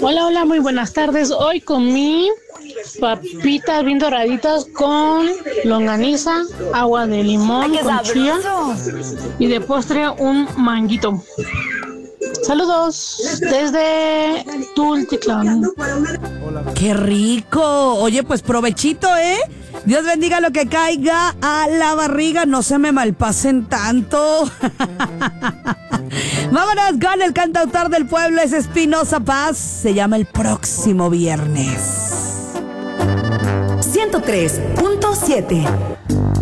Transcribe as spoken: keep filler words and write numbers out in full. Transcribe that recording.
Hola, hola, muy buenas tardes. Hoy comí papitas bien doraditas con longaniza, agua de ¡Ay, limón qué con chía sabroso! y de postre un manguito. Saludos desde Tultitlán. ¡Qué rico! Oye, pues provechito, ¿eh? Dios bendiga lo que caiga a la barriga. No se me malpasen tanto. Vámonos con el cantautor del pueblo, es Espinosa Paz. Se llama El Próximo Viernes. ciento tres punto siete